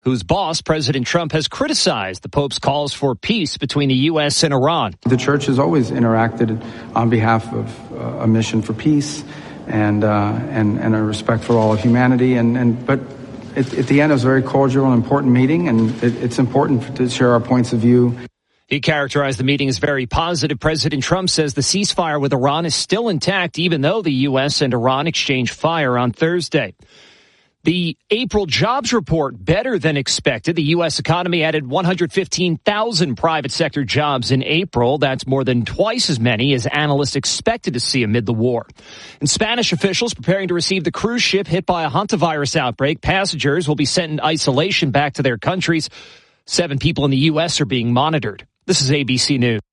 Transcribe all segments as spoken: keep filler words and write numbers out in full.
whose boss, President Trump, has criticized the Pope's calls for peace between the U S and Iran. The church has always interacted on behalf of uh, a mission for peace and, uh, and and a respect for all of humanity. And, and but it, at the end, it was a very cordial and important meeting, and it, it's important to share our points of view. He characterized the meeting as very positive. President Trump says the ceasefire with Iran is still intact, even though the U S and Iran exchanged fire on Thursday. The April jobs report better than expected. The U S economy added one hundred fifteen thousand private sector jobs in April. That's more than twice as many as analysts expected to see amid the war. And Spanish officials preparing to receive the cruise ship hit by a hantavirus outbreak. Passengers will be sent in isolation back to their countries. Seven people in the U S are being monitored. This is A B C News.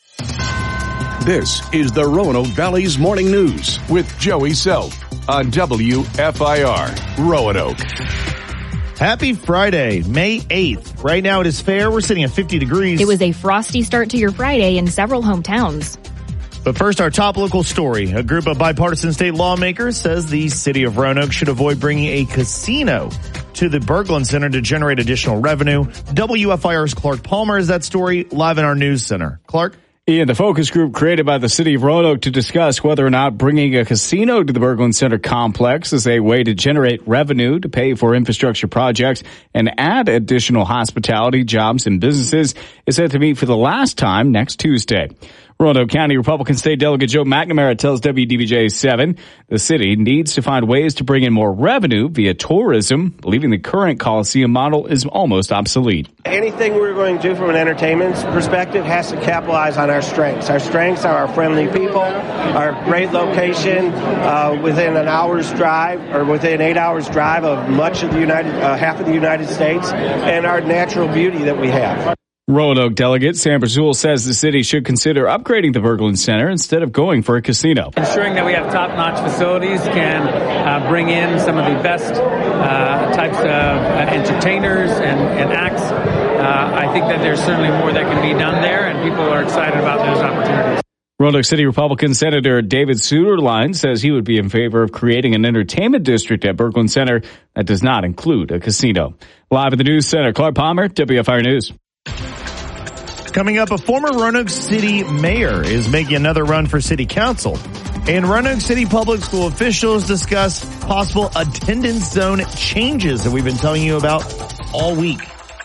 This is the Roanoke Valley's Morning News with Joey Self on W F I R Roanoke. Happy Friday, May eighth. Right now it is fair. We're sitting at fifty degrees. It was a frosty start to your Friday in several hometowns. But first, our top local story. A group of bipartisan state lawmakers says the city of Roanoke should avoid bringing a casino to the Berglund Center to generate additional revenue. W F I R's Clark Palmer has that story live in our news center. Clark? Ian, the focus group created by the city of Roanoke to discuss whether or not bringing a casino to the Berglund Center complex is a way to generate revenue to pay for infrastructure projects and add additional hospitality, jobs, and businesses is set to meet for the last time next Tuesday. Roanoke County Republican State Delegate Joe McNamara tells W D B J seven the city needs to find ways to bring in more revenue via tourism, believing the current Coliseum model is almost obsolete. Anything we're going to do from an entertainment perspective has to capitalize on our strengths. Our strengths are our friendly people, our great location uh, within an hour's drive or within eight hours drive of much of the United, uh, half of the United States, and our natural beauty that we have. Roanoke delegate Sam Brazul says the city should consider upgrading the Berglund Center instead of going for a casino. Ensuring that we have top-notch facilities can uh, bring in some of the best uh, types of uh, entertainers and, and acts. Uh, I think that there's certainly more that can be done there, and people are excited about those opportunities. Roanoke City Republican Senator David Suderline says he would be in favor of creating an entertainment district at Berglund Center that does not include a casino. Live at the News Center, Clark Palmer, W F I R News. Coming up, a former Roanoke City mayor is making another run for city council. And Roanoke City public school officials discuss possible attendance zone changes that we've been telling you about all week.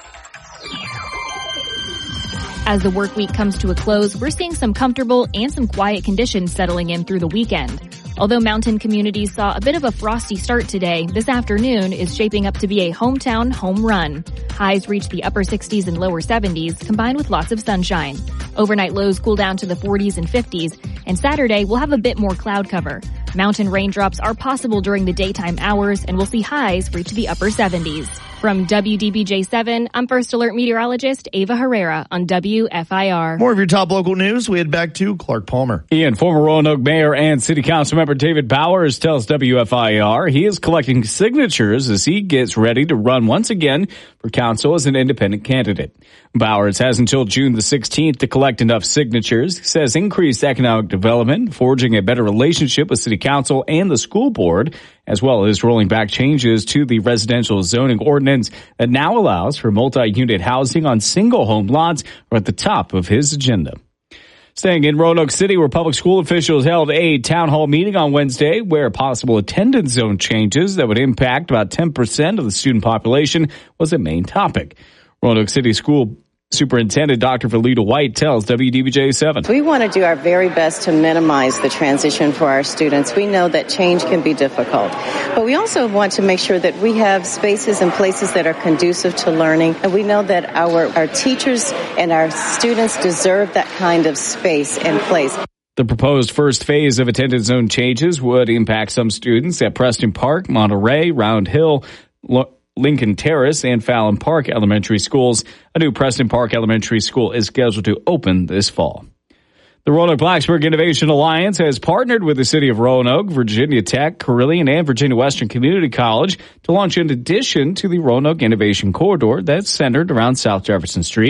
As the work week comes to a close, we're seeing some comfortable and some quiet conditions settling in through the weekend. Although mountain communities saw a bit of a frosty start today, this afternoon is shaping up to be a hometown home run. Highs reach the upper sixties and lower seventies, combined with lots of sunshine. Overnight lows cool down to the forties and fifties, and Saturday we'll have a bit more cloud cover. Mountain raindrops are possible during the daytime hours, and we'll see highs reach the upper seventies. From W D B J seven, I'm First Alert meteorologist Ava Herrera on W F I R. More of your top local news. We head back to Clark Palmer. Ian, former Roanoke Mayor and City Council member David Bowers tells W F I R he is collecting signatures as he gets ready to run once again for council as an independent candidate. Bowers has until June the sixteenth to collect enough signatures. He says increased economic development, forging a better relationship with City Council and the school board, as well as rolling back changes to the residential zoning ordinance that now allows for multi-unit housing on single-home lots, are at the top of his agenda. Staying in Roanoke City, where public school officials held a town hall meeting on Wednesday where possible attendance zone changes that would impact about ten percent of the student population was a main topic. Roanoke City School Superintendent Doctor Valita White tells W D B J seven. We want to do our very best to minimize the transition for our students. We know that change can be difficult, but we also want to make sure that we have spaces and places that are conducive to learning, and we know that our, our teachers and our students deserve that kind of space and place. The proposed first phase of attendance zone changes would impact some students at Preston Park, Monterey, Round Hill, Lo- Lincoln Terrace, and Fallon Park Elementary Schools. A new Preston Park Elementary School is scheduled to open this fall. The Roanoke-Blacksburg Innovation Alliance has partnered with the City of Roanoke, Virginia Tech, Carilion, and Virginia Western Community College to launch an addition to the Roanoke Innovation Corridor that's centered around South Jefferson Street.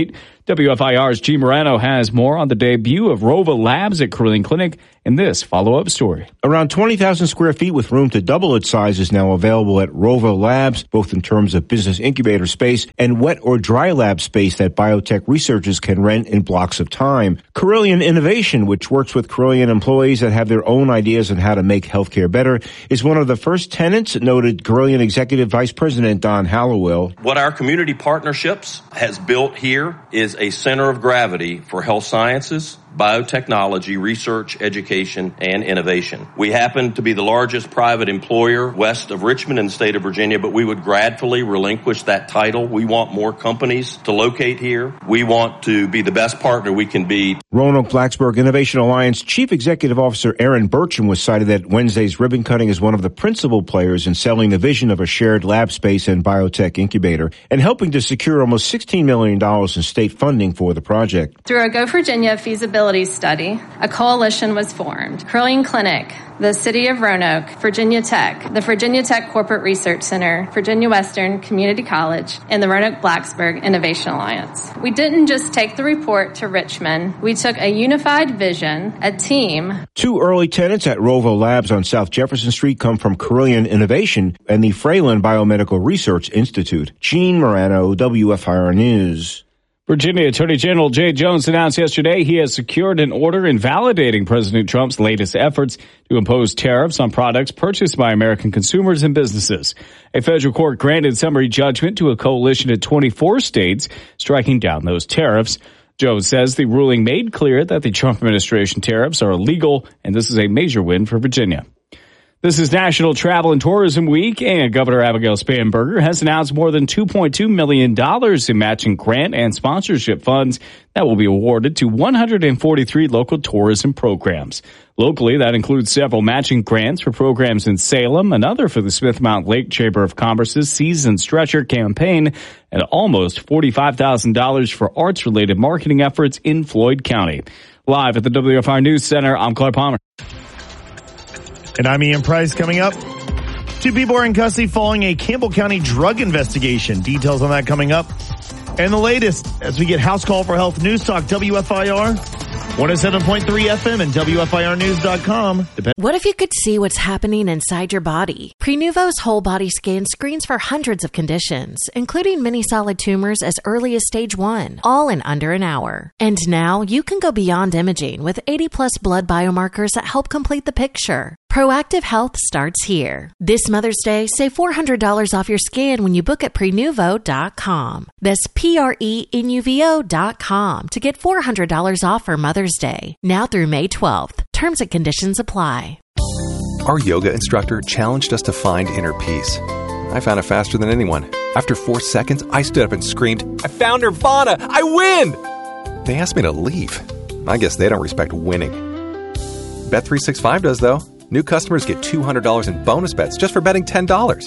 W F I R's Gene Morano has more on the debut of Rova Labs at Carilion Clinic in this follow-up story. Around twenty thousand square feet with room to double its size is now available at Rova Labs, both in terms of business incubator space and wet or dry lab space that biotech researchers can rent in blocks of time. Carilion Innovation, which works with Carilion employees that have their own ideas on how to make healthcare better, is one of the first tenants, noted Carilion Executive Vice President Don Hallowell. What our community partnerships has built here is a center of gravity for health sciences, biotechnology, research, education, and innovation. We happen to be the largest private employer west of Richmond in the state of Virginia, but we would gratefully relinquish that title. We want more companies to locate here. We want to be the best partner we can be. Roanoke Blacksburg Innovation Alliance Chief Executive Officer Aaron Burcham was cited at Wednesday's ribbon cutting as one of the principal players in selling the vision of a shared lab space and biotech incubator and helping to secure almost sixteen million dollars in state funding for the project. Through a Go Virginia feasibility study, a coalition was formed. Carilion Clinic, the City of Roanoke, Virginia Tech, the Virginia Tech Corporate Research Center, Virginia Western Community College, and the Roanoke Blacksburg Innovation Alliance. We didn't just take the report to Richmond. We took a unified vision, a team. Two early tenants at Rova Labs on South Jefferson Street come from Carilion Innovation and the Fralin Biomedical Research Institute. Gene Morano, W F I R News. Virginia Attorney General Jay Jones announced yesterday he has secured an order invalidating President Trump's latest efforts to impose tariffs on products purchased by American consumers and businesses. A federal court granted summary judgment to a coalition of twenty-four states, striking down those tariffs. Jones says the ruling made clear that the Trump administration tariffs are illegal, and this is a major win for Virginia. This is National Travel and Tourism Week, and Governor Abigail Spanberger has announced more than two point two million dollars in matching grant and sponsorship funds that will be awarded to one hundred forty-three local tourism programs. Locally, that includes several matching grants for programs in Salem, another for the Smith Mountain Lake Chamber of Commerce's Season Stretcher campaign, and almost forty-five thousand dollars for arts-related marketing efforts in Floyd County. Live at the W F I R News Center, I'm Clark Palmer. And I'm Ian Price. Coming up, two people are in custody following a Campbell County drug investigation. Details on that coming up. And the latest as we get House Call for Health News Talk, W F I R, one oh seven point three F M and W F I R news dot com. Dep- what if you could see what's happening inside your body? Prenuvo's whole body scan screens for hundreds of conditions, including many solid tumors as early as stage one, all in under an hour. And now you can go beyond imaging with eighty plus blood biomarkers that help complete the picture. Proactive Health starts here. This Mother's Day, save four hundred dollars off your scan when you book at prenuvo dot com. That's P R E N U V O dot com to get four hundred dollars off for Mother's Day. Now through May twelfth. Terms and conditions apply. Our yoga instructor challenged us to find inner peace. I found it faster than anyone. After four seconds, I stood up and screamed, "I found Nirvana! I win!" They asked me to leave. I guess they don't respect winning. Bet three sixty-five does, though. New customers get two hundred dollars in bonus bets just for betting ten dollars.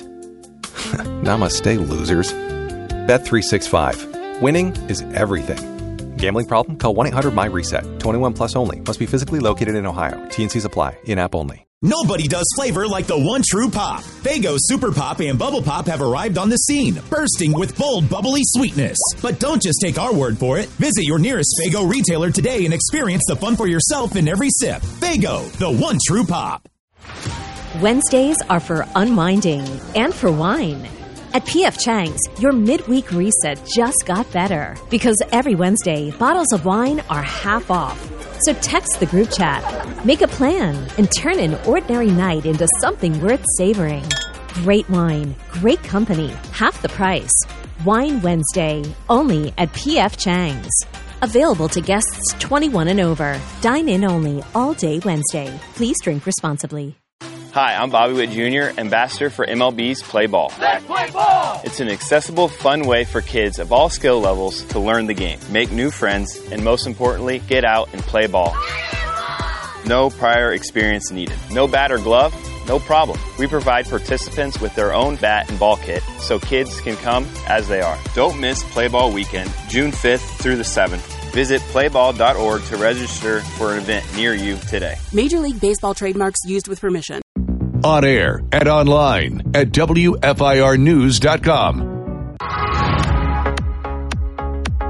Namaste, losers. Bet three sixty-five. Winning is everything. Gambling problem? Call one eight hundred M Y reset. twenty-one plus only. Must be physically located in Ohio. T and Cs apply. In-app only. Nobody does flavor like the one true pop. Faygo Super Pop and Bubble Pop have arrived on the scene, bursting with bold, bubbly sweetness. But don't just take our word for it. Visit your nearest Faygo retailer today and experience the fun for yourself in every sip. Faygo, the one true pop. Wednesdays are for unwinding and for wine. At P F Chang's, your midweek reset just got better because every Wednesday, bottles of wine are half off. So text the group chat, make a plan, and turn an ordinary night into something worth savoring. Great wine, great company, half the price. Wine Wednesday, only at P F Chang's. Available to guests twenty-one and over. Dine in only all day Wednesday. Please drink responsibly. Hi, I'm Bobby Witt Junior, ambassador for M L B's Play Ball. Let's play ball! It's an accessible, fun way for kids of all skill levels to learn the game, make new friends, and most importantly, get out and play ball. No prior experience needed. No bat or glove? No problem. We provide participants with their own bat and ball kit so kids can come as they are. Don't miss Play Ball Weekend, June fifth through the seventh. Visit play ball dot org to register for an event near you today. Major League Baseball trademarks used with permission. On air and online at W F I R news dot com.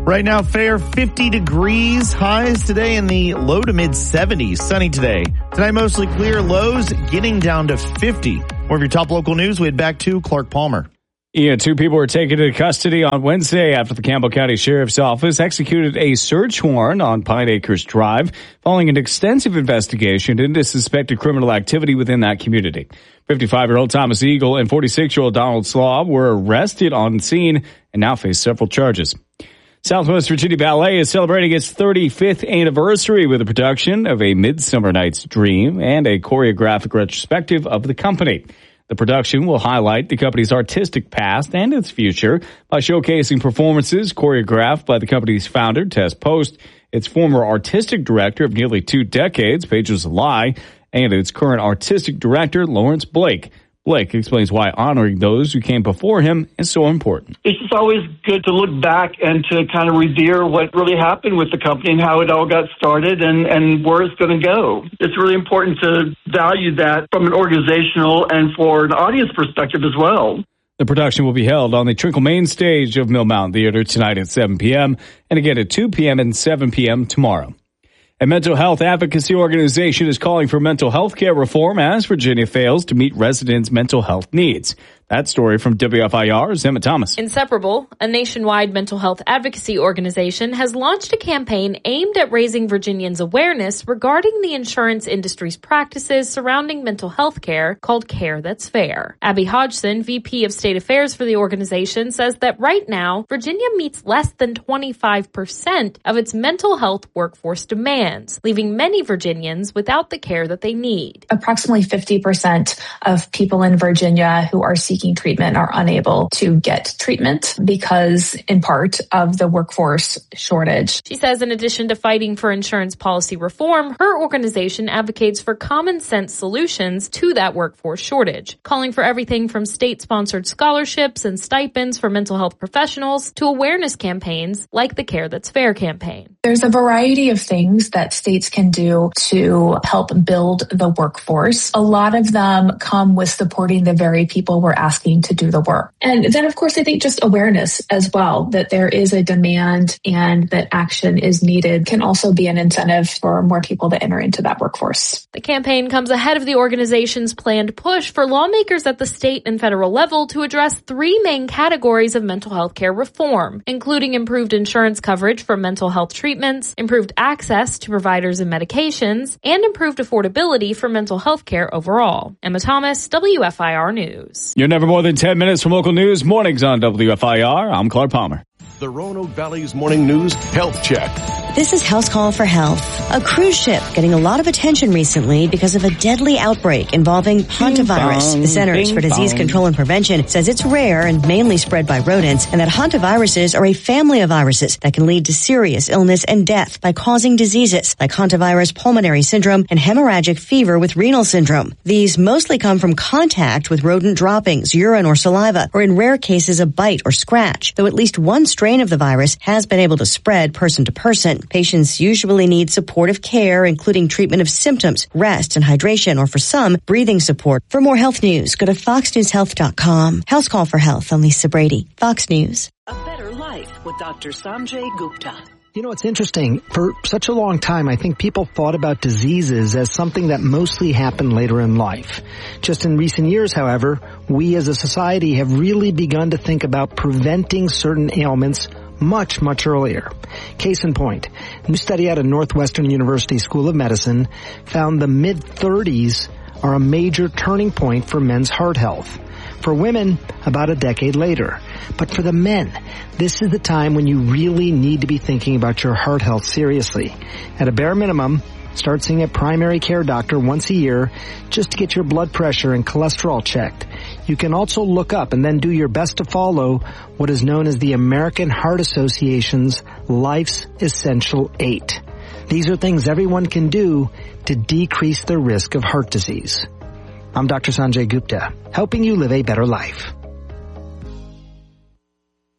Right now, fair fifty degrees. Highs today in the low to mid seventies. Sunny today. Tonight, mostly clear. Lows getting down to fifty. More of your top local news. We head back to Clark Palmer. Yeah, two people were taken into custody on Wednesday after the Campbell County Sheriff's Office executed a search warrant on Pine Acres Drive following an extensive investigation into suspected criminal activity within that community. fifty-five-year-old Thomas Eagle and forty-six-year-old Donald Slaw were arrested on scene and now face several charges. Southwest Virginia Ballet is celebrating its thirty-fifth anniversary with a production of A Midsummer Night's Dream and a choreographic retrospective of the company. The production will highlight the company's artistic past and its future by showcasing performances choreographed by the company's founder, Tess Post, its former artistic director of nearly two decades, Paige Zalai, and its current artistic director, Lawrence Blake. Blake explains why honoring those who came before him is so important. It's just always good to look back and to kind of revere what really happened with the company and how it all got started and, and where it's going to go. It's really important to value that from an organizational and for an audience perspective as well. The production will be held on the Trinkle Main stage of Mill Mountain Theater tonight at seven p.m. and again at two p.m. and seven p.m. tomorrow. A mental health advocacy organization is calling for mental health care reform as Virginia fails to meet residents' mental health needs. That story from W F I R's Emma Thomas. Inseparable, a nationwide mental health advocacy organization, has launched a campaign aimed at raising Virginians' awareness regarding the insurance industry's practices surrounding mental health care called Care That's Fair. Abby Hodgson, V P of State Affairs for the organization, says that right now, Virginia meets less than twenty-five percent of its mental health workforce demands, leaving many Virginians without the care that they need. Approximately fifty percent of people in Virginia who are seeking treatment are unable to get treatment because, in part, of the workforce shortage. She says in addition to fighting for insurance policy reform, her organization advocates for common sense solutions to that workforce shortage, calling for everything from state-sponsored scholarships and stipends for mental health professionals to awareness campaigns like the Care That's Fair campaign. There's a variety of things that states can do to help build the workforce. A lot of them come with supporting the very people we're asking asking to do the work. And then, of course, I think just awareness as well, that there is a demand and that action is needed can also be an incentive for more people to enter into that workforce. The campaign comes ahead of the organization's planned push for lawmakers at the state and federal level to address three main categories of mental health care reform, including improved insurance coverage for mental health treatments, improved access to providers and medications, and improved affordability for mental health care overall. Emma Thomas, W F I R News. You're never more than ten minutes from local news. Mornings on W F I R. I'm Clark Palmer. The Roanoke Valley's Morning News Health Check. This is House Call for Health. A cruise ship getting a lot of attention recently because of a deadly outbreak involving hantavirus. The Centers for Disease Control and Prevention says it's rare and mainly spread by rodents, and that hantaviruses are a family of viruses that can lead to serious illness and death by causing diseases like hantavirus pulmonary syndrome and hemorrhagic fever with renal syndrome. These mostly come from contact with rodent droppings, urine, or saliva, or in rare cases a bite or scratch, though at least one strain of the virus has been able to spread person to person. Patients usually need supportive care, including treatment of symptoms, rest and hydration, or for some, breathing support. For more health news, go to fox news health dot com. House Call for Health. I'm Lisa Brady, Fox News. A better life with Doctor Sanjay Gupta. You know, it's interesting. For such a long time, I think people thought about diseases as something that mostly happened later in life. Just in recent years, however, we as a society have really begun to think about preventing certain ailments much, much earlier. Case in point, a new study out of Northwestern University School of Medicine found the mid-thirties are a major turning point for men's heart health. For women, about a decade later. But for the men, this is the time when you really need to be thinking about your heart health seriously. At a bare minimum, start seeing a primary care doctor once a year just to get your blood pressure and cholesterol checked. You can also look up and then do your best to follow what is known as the American Heart Association's Life's Essential Eight. These are things everyone can do to decrease the risk of heart disease. I'm Doctor Sanjay Gupta, helping you live a better life.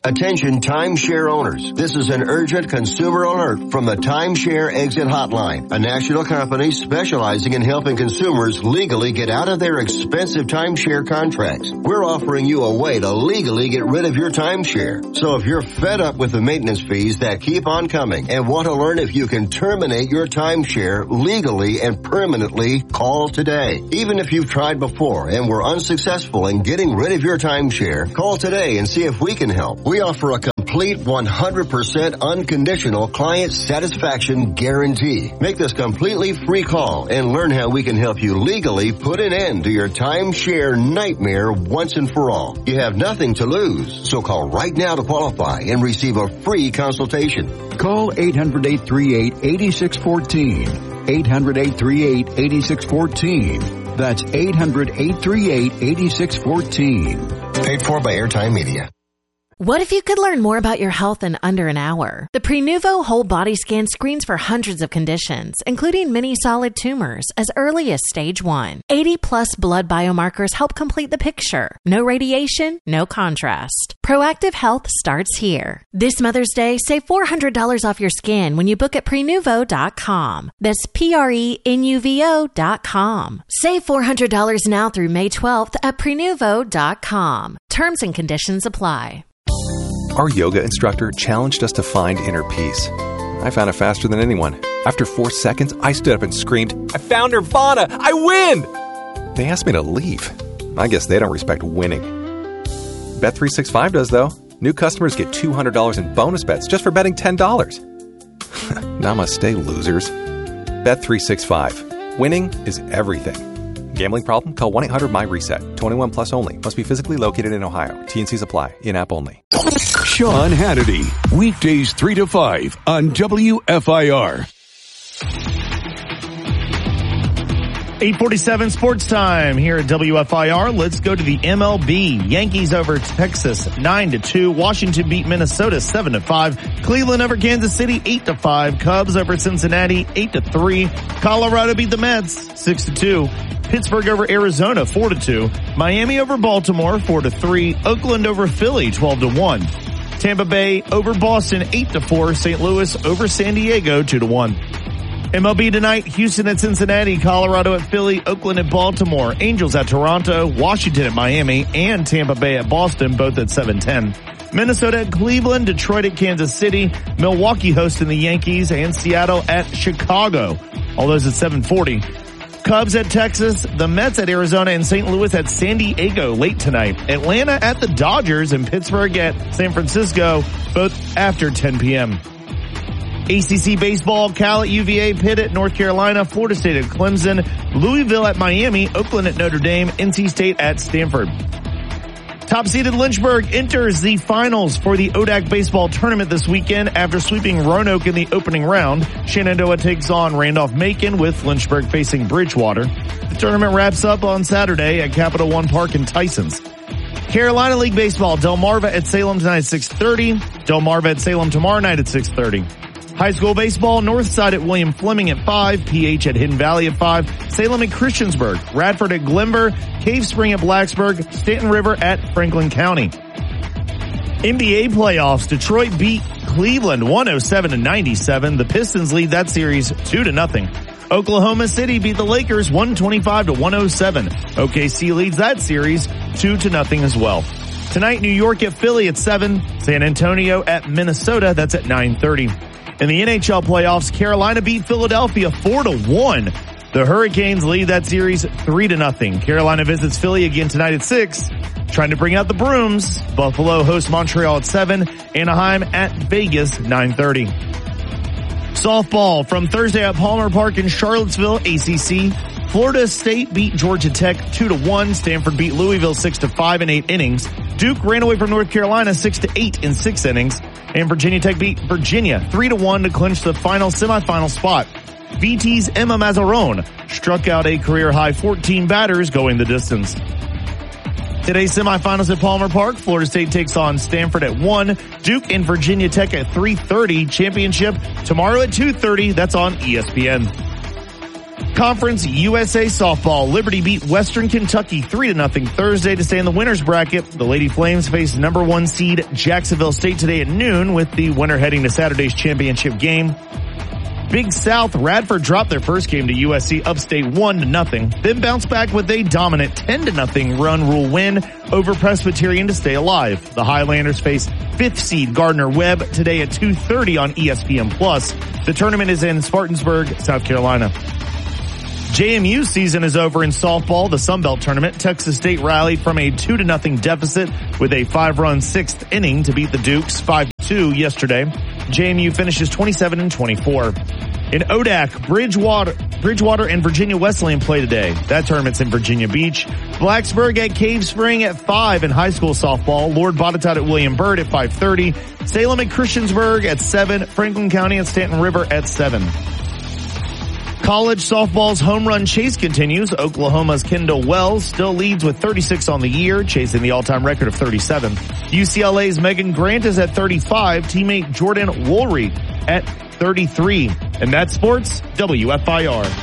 Attention timeshare owners. This is an urgent consumer alert from the Timeshare Exit Hotline, a national company specializing in helping consumers legally get out of their expensive timeshare contracts. We're offering you a way to legally get rid of your timeshare. So if you're fed up with the maintenance fees that keep on coming and want to learn if you can terminate your timeshare legally and permanently, call today. Even if you've tried before and were unsuccessful in getting rid of your timeshare, call today and see if we can help. We offer a complete one hundred percent unconditional client satisfaction guarantee. Make this completely free call and learn how we can help you legally put an end to your timeshare nightmare once and for all. You have nothing to lose, so call right now to qualify and receive a free consultation. Call eight hundred, eight three eight, eight six one four. eight hundred, eight three eight, eight six one four. That's eight hundred, eight three eight, eight six one four. Paid for by Airtime Media. What if you could learn more about your health in under an hour? The Prenuvo whole body scan screens for hundreds of conditions, including many solid tumors, as early as stage one. eighty plus blood biomarkers help complete the picture. No radiation, no contrast. Proactive health starts here. This Mother's Day, save four hundred dollars off your scan when you book at prenuvo dot com. That's P R E N U V O dot com. Save four hundred dollars now through May twelfth at prenuvo dot com. Terms and conditions apply. Our yoga instructor challenged us to find inner peace. I found it faster than anyone. After four seconds, I stood up and screamed, I found Nirvana! I win! They asked me to leave. I guess they don't respect winning. Bet three sixty-five does, though. New customers get two hundred dollars in bonus bets just for betting ten dollars. Namaste, losers. Bet three sixty-five. Winning is everything. Gambling problem? Call one eight hundred M Y reset. twenty-one plus only. Must be physically located in Ohio. T and Cs apply. In-app only. Sean Hannity. Weekdays three to five on W F I R. eight forty-seven sports time here at W F I R. Let's go to the M L B. Yankees over Texas nine to two. Washington beat Minnesota seven to five. Cleveland over Kansas City eight to five. Cubs over Cincinnati eight to three. Colorado beat the Mets six to two. Pittsburgh over Arizona four to two. Miami over Baltimore four to three. Oakland over Philly twelve to one. Tampa Bay over Boston eight to four. Saint Louis over San Diego two to one. M L B tonight, Houston at Cincinnati, Colorado at Philly, Oakland at Baltimore, Angels at Toronto, Washington at Miami, and Tampa Bay at Boston, both at seven ten. Minnesota at Cleveland, Detroit at Kansas City, Milwaukee hosting the Yankees, and Seattle at Chicago. All those at seven forty. Cubs at Texas, the Mets at Arizona, and Saint Louis at San Diego late tonight. Atlanta at the Dodgers, and Pittsburgh at San Francisco, both after ten p.m. A C C baseball, Cal at U V A, Pitt at North Carolina, Florida State at Clemson, Louisville at Miami, Oakland at Notre Dame, N C State at Stanford. Top-seeded Lynchburg enters the finals for the O D A C baseball tournament this weekend after sweeping Roanoke in the opening round. Shenandoah takes on Randolph-Macon with Lynchburg facing Bridgewater. The tournament wraps up on Saturday at Capital One Park in Tysons. Carolina League Baseball, Delmarva at Salem tonight at six thirty. Delmarva at Salem tomorrow night at six thirty. High school baseball, Northside at William Fleming at five, P H at Hidden Valley at five, Salem at Christiansburg, Radford at Glenver, Cave Spring at Blacksburg, Stanton River at Franklin County. N B A playoffs, Detroit beat Cleveland one oh seven to ninety-seven. The Pistons lead that series two to nothing. Oklahoma City beat the Lakers one twenty-five to one oh seven. O K C leads that series two to nothing as well. Tonight, New York at Philly at seven, San Antonio at Minnesota, that's at nine thirty. In the N H L playoffs, Carolina beat Philadelphia four to one. The Hurricanes lead that series three to nothing. Carolina visits Philly again tonight at six, trying to bring out the brooms. Buffalo hosts Montreal at seven, Anaheim at Vegas nine thirty. Softball from Thursday at Palmer Park in Charlottesville, A C C. Florida State beat Georgia Tech two to one. Stanford beat Louisville six to five in eight innings. Duke ran away from North Carolina six to eight in six innings. And Virginia Tech beat Virginia three to one to clinch the final semifinal spot. V T's Emma Mazzarone struck out a career-high fourteen batters going the distance. Today's semifinals at Palmer Park. Florida State takes on Stanford at one. Duke and Virginia Tech at three thirty. Championship tomorrow at two thirty. That's on E S P N. Conference U S A softball. Liberty beat Western Kentucky three to nothing Thursday to stay in the winner's bracket. The Lady Flames face number one seed Jacksonville State today at noon, with the winner heading to Saturday's championship game. Big South, Radford dropped their first game to U S C Upstate one to nothing, then bounced back with a dominant ten to nothing run rule win over Presbyterian to stay alive. The Highlanders face fifth seed Gardner Webb today at two thirty on E S P N Plus. The tournament is in Spartansburg, South Carolina. J M U's season is over in softball. The Sun Belt tournament, Texas State rallied from a two to nothing deficit with a five-run sixth inning to beat the Dukes five to two yesterday. J M U finishes twenty-seven and twenty-four. In O D A C, Bridgewater, Bridgewater and Virginia Wesleyan play today. That tournament's in Virginia Beach. Blacksburg at Cave Spring at five in high school softball. Lord Botetourt at William Byrd at five thirty. Salem at Christiansburg at seven. Franklin County at Stanton River at seven. College softball's home run chase continues. Oklahoma's Kendall Wells still leads with thirty-six on the year, chasing the all-time record of thirty-seven. U C L A's Megan Grant is at thirty-five. Teammate Jordan Woolry at thirty-three. And that's sports, W F I R.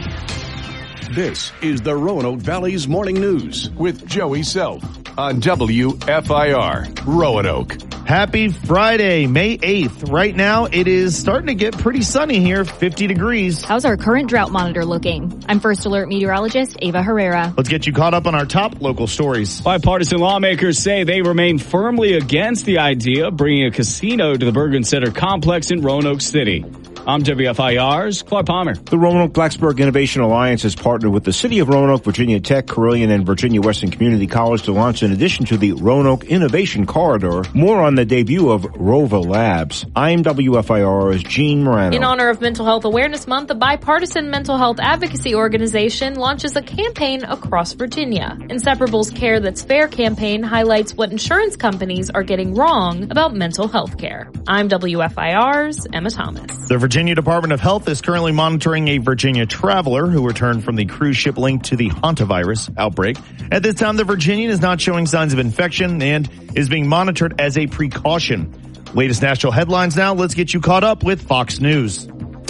This is the Roanoke Valley's Morning News with Joey Self on W F I R, Roanoke. Happy Friday, May eighth. Right now, it is starting to get pretty sunny here, fifty degrees. How's our current drought monitor looking? I'm First Alert meteorologist Ava Herrera. Let's get you caught up on our top local stories. Bipartisan lawmakers say they remain firmly against the idea of bringing a casino to the Bergen Center complex in Roanoke City. I'm W F I R's Clark Palmer. The Roanoke-Blacksburg Innovation Alliance has partnered with the City of Roanoke, Virginia Tech, Carilion, and Virginia Western Community College to launch an addition to the Roanoke Innovation Corridor. More on the debut of Rova Labs. I'm W F I R's Gene Morano. In honor of Mental Health Awareness Month, the bipartisan mental health advocacy organization launches a campaign across Virginia. Inseparable's Care That's Fair campaign highlights what insurance companies are getting wrong about mental health care. I'm W F I R's Emma Thomas. The Virginia Department of Health is currently monitoring a Virginia traveler who returned from the cruise ship linked to the hantavirus outbreak. At this time, the Virginian is not showing signs of infection and is being monitored as a precaution. Latest national headlines now. Let's get you caught up with Fox News.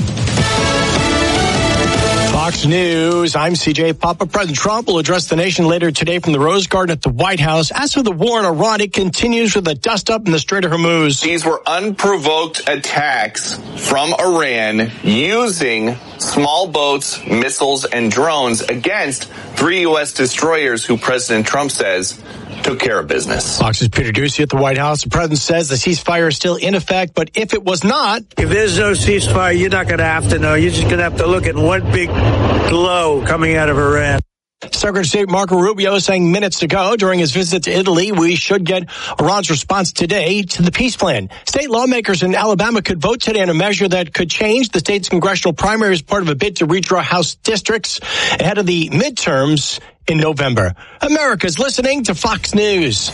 Fox News, I'm C J Papa. President Trump will address the nation later today from the Rose Garden at the White House. As for the war in Iran, it continues with the dust-up in the Strait of Hormuz. These were unprovoked attacks from Iran using small boats, missiles, and drones against three U S destroyers who President Trump says took care of business. Fox's Peter Doocy at the White House. The president says the ceasefire is still in effect, but if it was not... If there's no ceasefire, you're not going to have to know. You're just going to have to look at one big glow coming out of Iran. Secretary of State Marco Rubio saying minutes ago during his visit to Italy, we should get Iran's response today to the peace plan. State lawmakers in Alabama could vote today on a measure that could change the state's congressional primary as part of a bid to redraw House districts ahead of the midterms in November. America's listening to Fox News.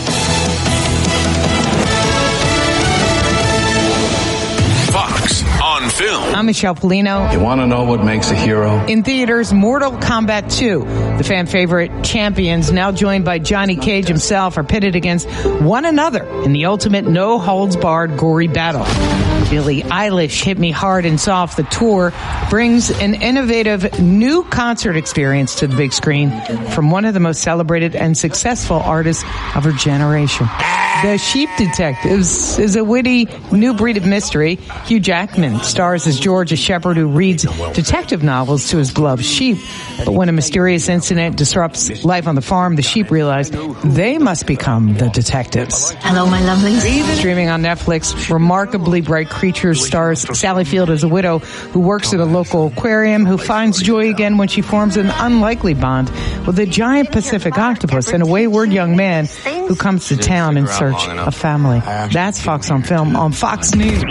Fox on film. I'm Michelle Polino. You want to know what makes a hero? In theaters, Mortal Kombat two. The fan favorite champions, now joined by Johnny Cage himself, are pitted against one another in the ultimate no-holds-barred gory battle. Billie Eilish, Hit Me Hard and Soft, the tour, brings an innovative new concert experience to the big screen from one of the most celebrated and successful artists of her generation. The Sheep Detectives is a witty new breed of mystery. Hugh Jackman stars as George, a shepherd who reads detective novels to his beloved sheep. But when a mysterious incident disrupts life on the farm, the sheep realize they must become the detectives. Hello, my lovelies. Streaming on Netflix, Remarkably Bright Creatures stars Sally Field as a widow who works at a local aquarium who finds joy again when she forms an unlikely bond with a giant Pacific octopus and a wayward young man who comes to town in search of family. That's Fox on Film on Fox News.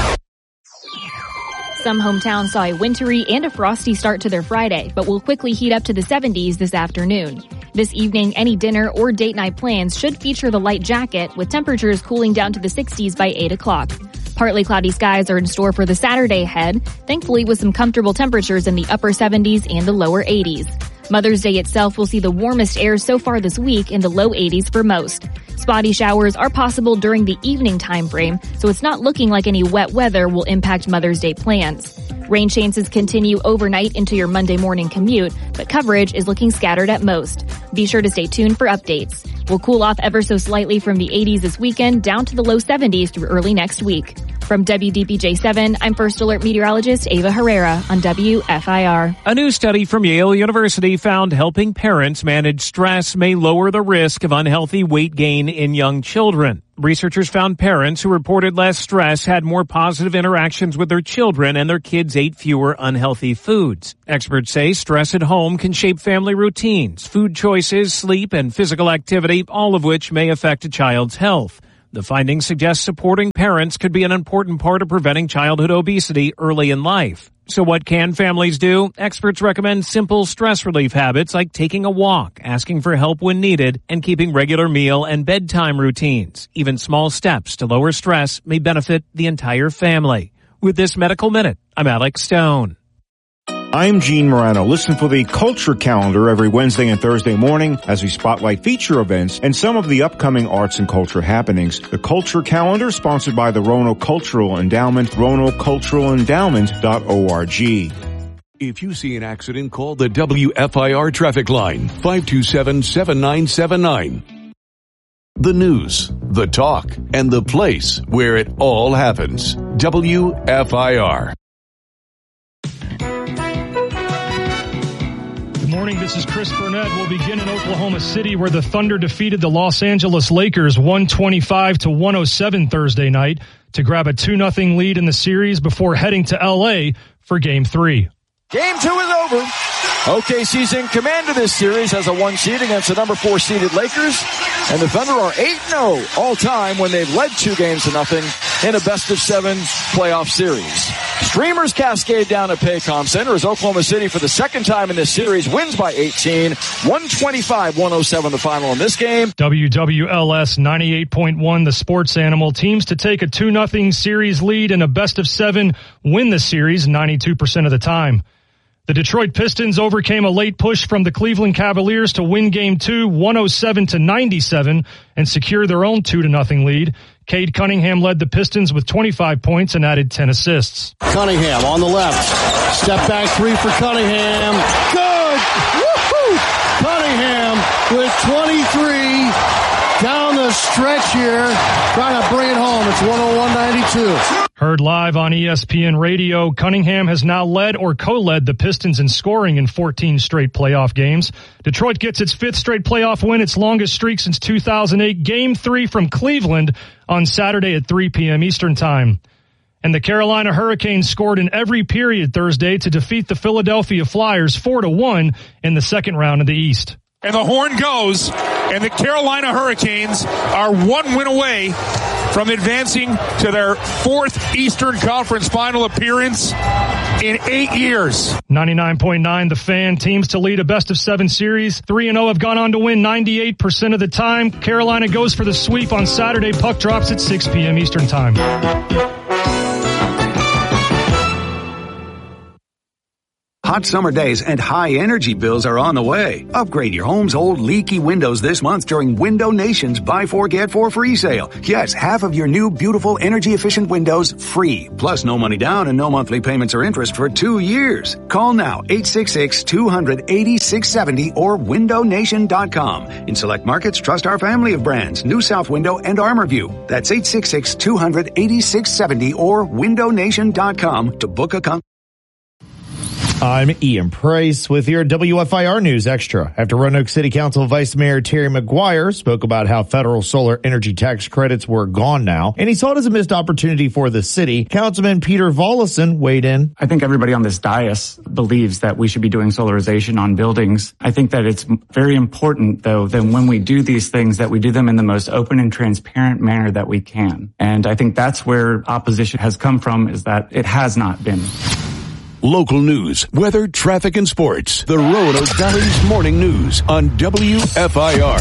Some hometowns saw a wintry and a frosty start to their Friday, but will quickly heat up to the seventies this afternoon. This evening, any dinner or date night plans should feature the light jacket, with temperatures cooling down to the sixties by eight o'clock. Partly cloudy skies are in store for the Saturday ahead, thankfully with some comfortable temperatures in the upper seventies and the lower eighties. Mother's Day itself will see the warmest air so far this week in the low eighties for most. Spotty showers are possible during the evening time frame, so it's not looking like any wet weather will impact Mother's Day plans. Rain chances continue overnight into your Monday morning commute, but coverage is looking scattered at most. Be sure to stay tuned for updates. We'll cool off ever so slightly from the eighties this weekend down to the low seventies through early next week. From W D P J seven, I'm First Alert meteorologist Ava Herrera on W F I R. A new study from Yale University found helping parents manage stress may lower the risk of unhealthy weight gain in young children. Researchers found parents who reported less stress had more positive interactions with their children and their kids ate fewer unhealthy foods. Experts say stress at home can shape family routines, food choices, sleep, and physical activity, all of which may affect a child's health. The findings suggest supporting parents could be an important part of preventing childhood obesity early in life. So what can families do? Experts recommend simple stress relief habits like taking a walk, asking for help when needed, and keeping regular meal and bedtime routines. Even small steps to lower stress may benefit the entire family. With this Medical Minute, I'm Alex Stone. I'm Gene Morano. Listen for the Culture Calendar every Wednesday and Thursday morning as we spotlight feature events and some of the upcoming arts and culture happenings. The Culture Calendar, sponsored by the Roanoke Cultural Endowment, roanoke cultural endowment dot org. If you see an accident, call the W F I R traffic line, five two seven, seven nine seven nine. The news, the talk, and the place where it all happens. W F I R. Morning, this is Chris Burnett. We'll begin in Oklahoma City, where the Thunder defeated the Los Angeles Lakers one twenty-five to one oh seven Thursday night to grab a two nothing lead in the series before heading to L A for Game three. Game two is over. O K C's in command of this series as a one seed against the number four seeded Lakers. And the Thunder are eight and oh all time when they've led two games to nothing in a best of seven playoff series. Streamers cascade down at Paycom Center as Oklahoma City, for the second time in this series, wins by eighteen. one twenty-five one oh seven the final in this game. W W L S ninety-eight point one, the sports animal. Teams to take a two nothing series lead in a best of seven win the series ninety-two percent of the time. The Detroit Pistons overcame a late push from the Cleveland Cavaliers to win Game two one oh seven to ninety-seven and secure their own two to nothing lead. Cade Cunningham led the Pistons with twenty-five points and added ten assists. Cunningham on the left. Step back three for Cunningham. Good! Woo-hoo! Cunningham with twenty-three down the stretch here. Trying to bring it home. It's one oh one ninety-two. Heard live on E S P N Radio, Cunningham has now led or co-led the Pistons in scoring in fourteen straight playoff games. Detroit gets its fifth straight playoff win, its longest streak since two thousand eight. Game three from Cleveland on Saturday at three p.m. Eastern Time. And the Carolina Hurricanes scored in every period Thursday to defeat the Philadelphia Flyers four to one in the second round of the East. And the horn goes, and the Carolina Hurricanes are one win away from advancing to their fourth Eastern Conference final appearance in eight years. ninety-nine point nine The Fan. Teams to lead a best of seven series. three and oh have gone on to win ninety-eight percent of the time. Carolina goes for the sweep on Saturday. Puck drops at six p.m. Eastern Time. Hot summer days and high energy bills are on the way. Upgrade your home's old leaky windows this month during Window Nation's Buy Four, Get Four free sale. Yes, half of your new beautiful energy efficient windows free. Plus no money down and no monthly payments or interest for two years. Call now eight six six, two hundred, eighty-six seventy or window nation dot com. In select markets, trust our family of brands, New South Window and ArmorView. That's eight six six, two hundred, eighty-six seventy or window nation dot com to book a con- I'm Ian Price with your W F I R News Extra. After Roanoke City Council Vice Mayor Terry McGuire spoke about how federal solar energy tax credits were gone now, and he saw it as a missed opportunity for the city, Councilman Peter Volleson weighed in. I think everybody on this dais believes that we should be doing solarization on buildings. I think that it's very important, though, that when we do these things, that we do them in the most open and transparent manner that we can. And I think that's where opposition has come from, is that it has not been. Local news, weather, traffic, and sports. The Roanoke Valley's Morning News on W F I R.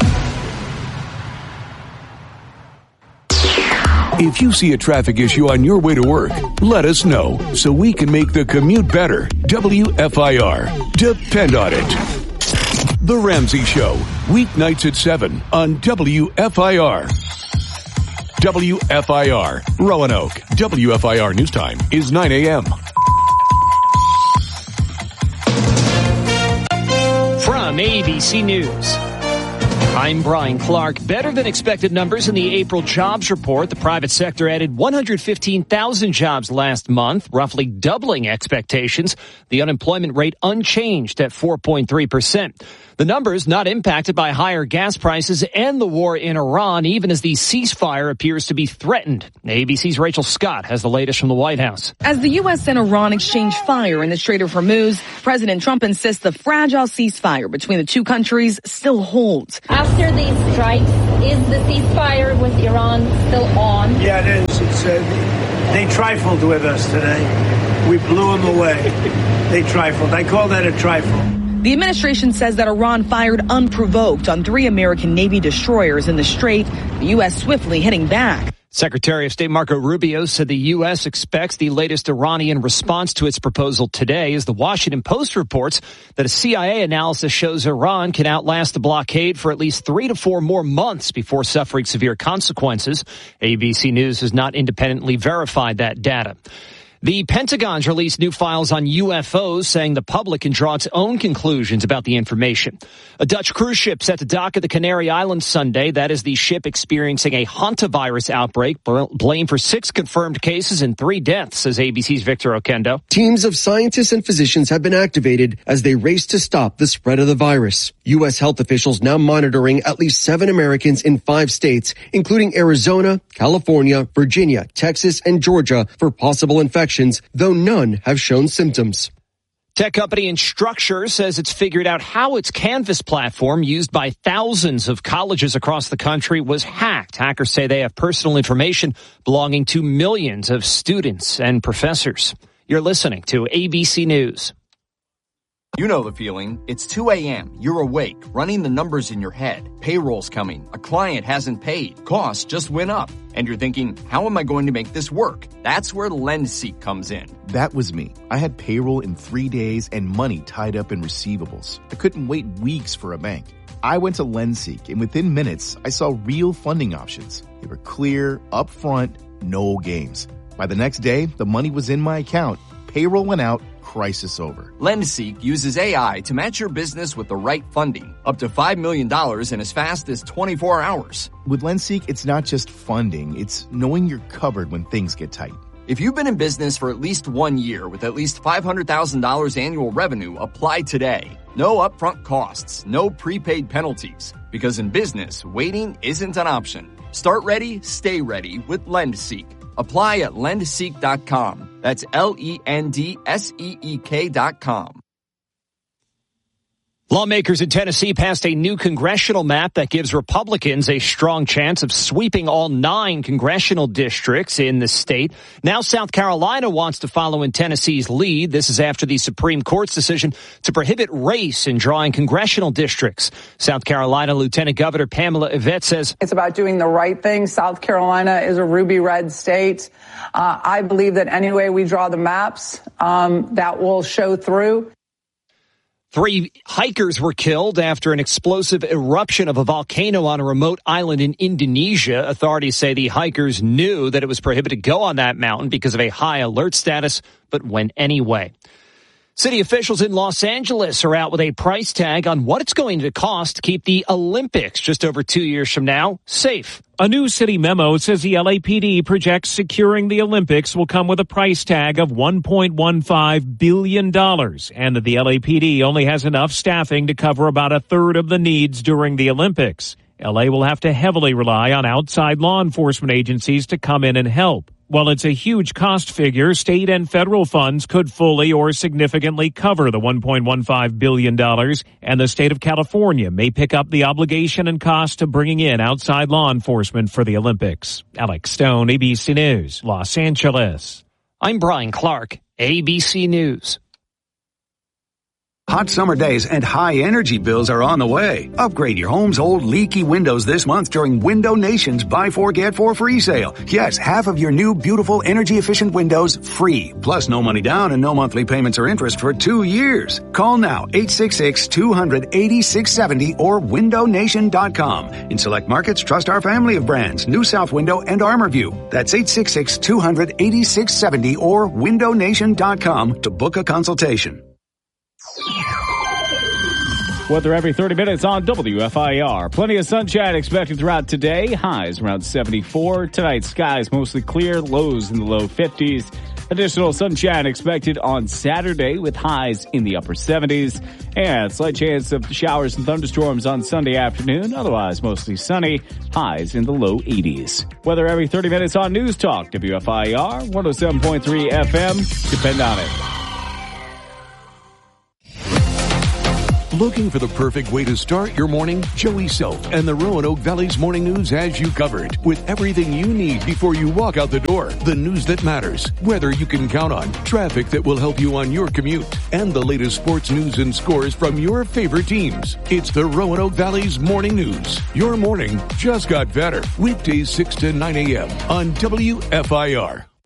If you see a traffic issue on your way to work, let us know so we can make the commute better. W F I R. Depend on it. The Ramsey Show, weeknights at seven on W F I R. W F I R, Roanoke. W F I R News Time is nine a.m. from A B C News. I'm Brian Clark. Better than expected numbers in the April jobs report. The private sector added one hundred fifteen thousand jobs last month, roughly doubling expectations. The unemployment rate unchanged at four point three percent. The numbers not impacted by higher gas prices and the war in Iran, even as the ceasefire appears to be threatened. A B C's Rachel Scott has the latest from the White House. As the U S and Iran exchange fire in the Strait of Hormuz, President Trump insists the fragile ceasefire between the two countries still holds. After these strikes, is the ceasefire with Iran still on? Yeah, it is. It's, uh, they trifled with us today. We blew them away. They trifled. I call that a trifle. The administration says that Iran fired unprovoked on three American Navy destroyers in the Strait, the U S swiftly hitting back. Secretary of State Marco Rubio said the U S expects the latest Iranian response to its proposal today, as the Washington Post reports that a C I A analysis shows Iran can outlast the blockade for at least three to four more months before suffering severe consequences. A B C News has not independently verified that data. The Pentagon's released new files on U F Os, saying the public can draw its own conclusions about the information. A Dutch cruise ship set to dock at the Canary Islands Sunday. That is the ship experiencing a hantavirus outbreak, blamed for six confirmed cases and three deaths, says A B C's Victor Oquendo. Teams of scientists and physicians have been activated as they race to stop the spread of the virus. U S health officials now monitoring at least seven Americans in five states, including Arizona, California, Virginia, Texas, and Georgia for possible infections, though none have shown symptoms. Tech company Instructure says it's figured out how its Canvas platform, used by thousands of colleges across the country, was hacked. Hackers say they have personal information belonging to millions of students and professors. You're listening to A B C News. You know the feeling. It's two a.m. You're awake, running the numbers in your head. Payroll's coming. A client hasn't paid. Costs just went up. And you're thinking, how am I going to make this work? That's where LendSeek comes in. That was me. I had payroll in three days and money tied up in receivables. I couldn't wait weeks for a bank. I went to LendSeek, and within minutes, I saw real funding options. They were clear, upfront, no games. By the next day, the money was in my account. Payroll went out. Crisis over. LendSeek uses A I to match your business with the right funding, up to five million dollars in as fast as twenty-four hours. With LendSeek, it's not just funding, it's knowing you're covered when things get tight. If you've been in business for at least one year with at least five hundred thousand dollars annual revenue, apply today. No upfront costs, no prepaid penalties, because in business, waiting isn't an option. Start ready, stay ready with LendSeek. Apply at lend seek dot com. That's L E N D S E E K dot com. Lawmakers in Tennessee passed a new congressional map that gives Republicans a strong chance of sweeping all nine congressional districts in the state. Now South Carolina wants to follow in Tennessee's lead. This is after the Supreme Court's decision to prohibit race in drawing congressional districts. South Carolina Lieutenant Governor Pamela Yvette says it's about doing the right thing. South Carolina is a ruby red state. Uh, I believe that any way we draw the maps, um, that will show through. Three hikers were killed after an explosive eruption of a volcano on a remote island in Indonesia. Authorities say the hikers knew that it was prohibited to go on that mountain because of a high alert status, but went anyway. City officials in Los Angeles are out with a price tag on what it's going to cost to keep the Olympics just over two years from now safe. A new city memo says the L A P D projects securing the Olympics will come with a price tag of one point one five billion dollars, and that the L A P D only has enough staffing to cover about a third of the needs during the Olympics. L A will have to heavily rely on outside law enforcement agencies to come in and help. While it's a huge cost figure, state and federal funds could fully or significantly cover the one point one five billion dollars, and the state of California may pick up the obligation and cost of bringing in outside law enforcement for the Olympics. Alex Stone, A B C News, Los Angeles. I'm Brian Clark, A B C News. Hot summer days and high energy bills are on the way. Upgrade your home's old leaky windows this month during Window Nation's Buy Four Get Four free sale. Yes, half of your new beautiful energy efficient windows free. Plus no money down and no monthly payments or interest for two years. Call now eight six six, two hundred, eighty-six seventy or window nation dot com. In select markets, trust our family of brands, New South Window and ArmorView. That's eight six six, two hundred, eighty-six seventy or window nation dot com to book a consultation. Weather every thirty minutes on W F I R. Plenty of sunshine expected throughout today. Highs around seventy-four. Tonight, skies mostly clear. Lows in the low fifties. Additional sunshine expected on Saturday with highs in the upper seventies. And slight chance of showers and thunderstorms on Sunday afternoon. Otherwise, mostly sunny. Highs in the low eighties. Weather every thirty minutes on News Talk. W F I R one oh seven point three F M. Depend on it. Looking for the perfect way to start your morning? Joey Self and the Roanoke Valley's Morning News has you covered with everything you need before you walk out the door. The news that matters, weather you can count on, traffic that will help you on your commute, and the latest sports news and scores from your favorite teams. It's the Roanoke Valley's Morning News. Your morning just got better. Weekdays six to nine a.m. on W F I R.